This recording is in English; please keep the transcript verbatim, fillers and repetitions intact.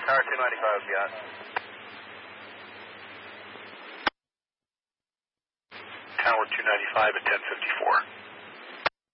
Tower two ninety-five, got it. Tower two ninety-five at ten fifty-four.